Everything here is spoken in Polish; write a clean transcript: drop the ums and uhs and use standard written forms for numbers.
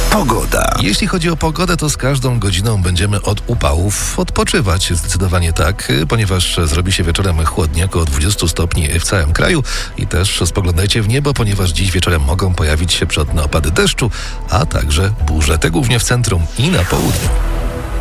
Pogoda. Jeśli chodzi o pogodę, to z każdą godziną będziemy od upałów odpoczywać. Zdecydowanie tak, ponieważ zrobi się wieczorem chłodnie, około 20 stopni w całym kraju. I też spoglądajcie w niebo, ponieważ dziś wieczorem mogą pojawić się przelotne opady deszczu, a także burze. Te głównie w centrum i na południu.